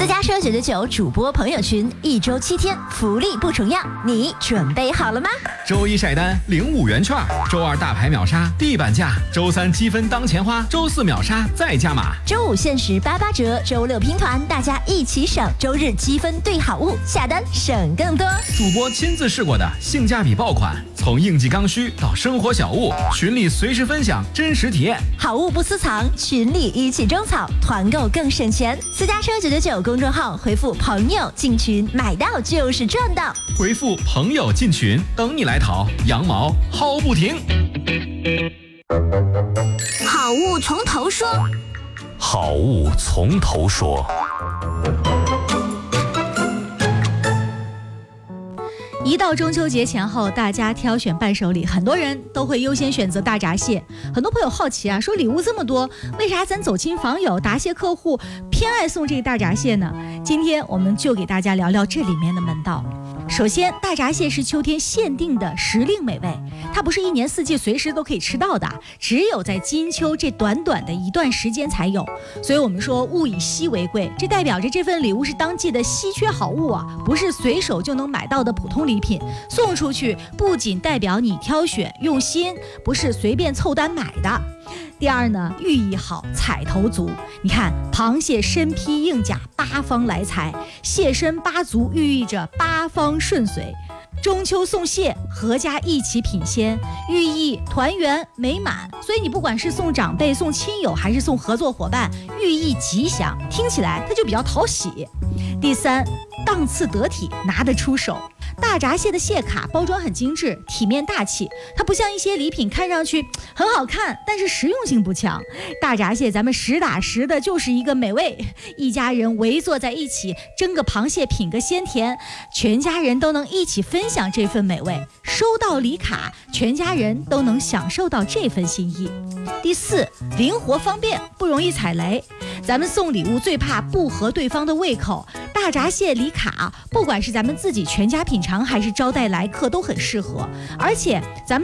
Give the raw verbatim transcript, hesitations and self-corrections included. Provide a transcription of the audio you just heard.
私家车九九九主播朋友群，一周七天，福利不重样，你准备好了吗？ 周一晒单领五元券，周二大牌秒杀地板价，周三积分当钱花，周四秒杀再加码， 周五限时八八折，周六拼团，大家一起省，周日积分兑好物，下单省更多。 主播亲自试过的性价比爆款，从应季刚需到生活小物，群里随时分享真实体验， 好物不私藏，群里一起种草，团购更省钱。私家车九九九公众号回复朋友进群，买到就是赚到。 回复朋友进群，等你来淘，羊毛薅不停。 好物从头说， 好物从头说。 一到中秋节前后，大家挑选伴手礼，很多人都会优先选择大闸蟹。很多朋友好奇啊，说礼物这么多，为啥咱走亲访友、答谢客户偏爱送这个大闸蟹呢？今天我们就给大家聊聊这里面的门道。首先，大闸蟹是秋天限定的时令美味，它不是一年四季随时都可以吃到的，只有在金秋这短短的一段时间才有。所以我们说物以稀为贵，这代表着这份礼物是当季的稀缺好物啊，不是随手就能买到的普通礼品。送出去不仅代表你挑选用心，不是随便凑单买的。第二呢，寓意好，彩头足。你看，螃蟹身披硬甲，八方来财；蟹身八足，寓意着八方顺遂。中秋送蟹，阖家一起品鲜，寓意团圆美满。所以你不管是送长辈、送亲友，还是送合作伙伴，寓意吉祥，听起来它就比较讨喜。第三，档次得体，拿得出手。大闸蟹的蟹卡包装很精致，体面大气，它不像一些礼品看上去很好看，但是实用性不强。大闸蟹咱们实打实的就是一个美味，一家人围坐在一起蒸个螃蟹，品个鲜甜，全家人都能一起分享这份美味。收到礼卡，全家人都能享受到这份心意。第四，灵活方便，不容易踩雷。咱们送礼物最怕不合对方的胃口，大闸蟹礼卡不管是咱们自己全家品尝还是招待来客都很适合，而且咱们